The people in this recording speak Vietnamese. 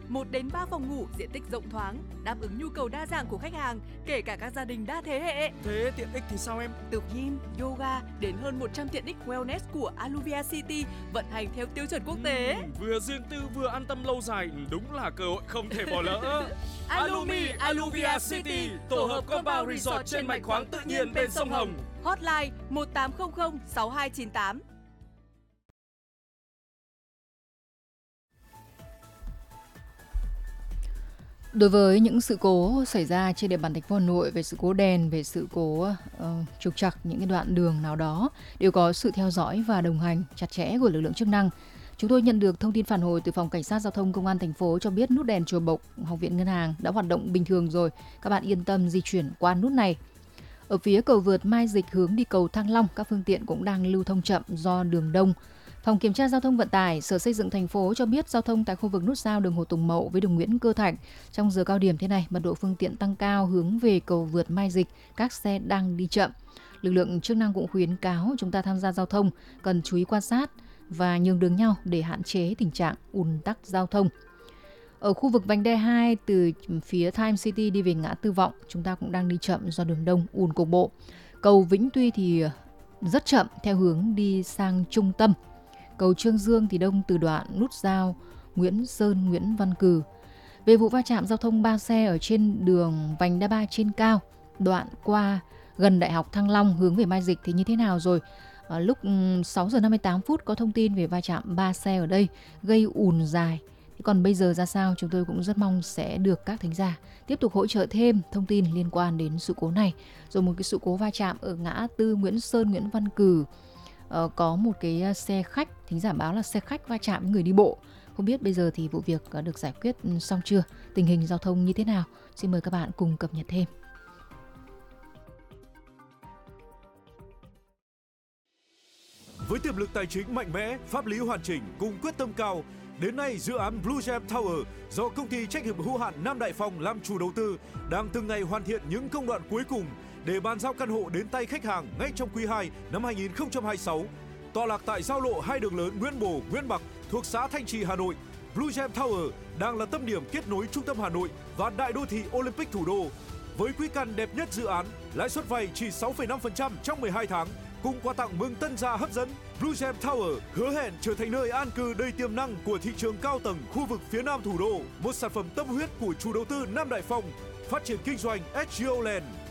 1 đến 3 phòng ngủ, diện tích rộng thoáng, đáp ứng nhu cầu đa dạng của khách hàng, kể cả các gia đình đa thế hệ. Thế tiện ích thì sao em? Từ gym, yoga đến hơn 100 tiện ích wellness của Aluvia City vận hành theo tiêu chuẩn quốc tế. Vừa riêng tư vừa an tâm lâu dài, đúng là cơ hội không thể bỏ lỡ. Alumi Aluvia City, tổ hợp compound resort trên mạch khoáng tự nhiên bên sông Hồng. Hotline 1800 6298. Đối với những sự cố xảy ra trên địa bàn thành phố Hà Nội về sự cố đèn, về sự cố trục trặc những cái đoạn đường nào đó đều có sự theo dõi và đồng hành chặt chẽ của lực lượng chức năng. Chúng tôi nhận được thông tin phản hồi từ phòng cảnh sát giao thông công an thành phố cho biết nút đèn chùa Bộc, Học viện Ngân hàng đã hoạt động bình thường rồi. Các bạn yên tâm di chuyển qua nút này. Ở phía cầu vượt Mai Dịch hướng đi cầu Thăng Long, các phương tiện cũng đang lưu thông chậm do đường đông. Phòng Kiểm tra Giao thông Vận tải, Sở Xây dựng thành phố cho biết giao thông tại khu vực nút giao đường Hồ Tùng Mậu với đường Nguyễn Cơ Thạch trong giờ cao điểm thế này, mật độ phương tiện tăng cao hướng về cầu vượt Mai Dịch, các xe đang đi chậm. Lực lượng chức năng cũng khuyến cáo chúng ta tham gia giao thông cần chú ý quan sát và nhường đường nhau để hạn chế tình trạng ùn tắc giao thông. Ở khu vực vành đai 2 từ phía Time City đi về ngã Tư Vọng, chúng ta cũng đang đi chậm do đường đông ùn cục bộ. Cầu Vĩnh Tuy thì rất chậm theo hướng đi sang trung tâm. Cầu Trương Dương thì đông từ đoạn nút giao Nguyễn Sơn, Nguyễn Văn Cừ. Về vụ va chạm giao thông 3 xe ở trên đường vành đai 3 trên cao, đoạn qua gần Đại học Thăng Long hướng về Mai Dịch thì như thế nào rồi? Lúc 6 giờ 58 phút có thông tin về va chạm 3 xe ở đây gây ùn dài. Còn bây giờ ra sao, chúng tôi cũng rất mong sẽ được các thính giả tiếp tục hỗ trợ thêm thông tin liên quan đến sự cố này. Rồi một cái sự cố va chạm ở ngã tư Nguyễn Sơn, Nguyễn Văn Cừ, có một cái xe khách, thính giả báo là xe khách va chạm với người đi bộ. Không biết bây giờ thì vụ việc được giải quyết xong chưa? Tình hình giao thông như thế nào? Xin mời các bạn cùng cập nhật thêm. Với tiềm lực tài chính mạnh mẽ, pháp lý hoàn chỉnh cùng quyết tâm cao, đến nay dự án Blue Gem Tower do công ty trách nhiệm hữu hạn Nam Đại Phong làm chủ đầu tư đang từng ngày hoàn thiện những công đoạn cuối cùng để bàn giao căn hộ đến tay khách hàng ngay trong quý 2 năm 2026. Tọa lạc tại giao lộ hai đường lớn Nguyễn Bồ, Nguyễn Bạc thuộc xã Thanh Trì, Hà Nội, Blue Gem Tower đang là tâm điểm kết nối trung tâm Hà Nội và đại đô thị Olympic thủ đô. Với quỹ căn đẹp nhất dự án, lãi suất vay chỉ 6,5% trong 12 tháng, cùng quà tặng mừng tân gia hấp dẫn, Blue Gem Tower hứa hẹn trở thành nơi an cư đầy tiềm năng của thị trường cao tầng khu vực phía Nam thủ đô, một sản phẩm tâm huyết của chủ đầu tư Nam Đại Phong, phát triển kinh doanh SGO Land.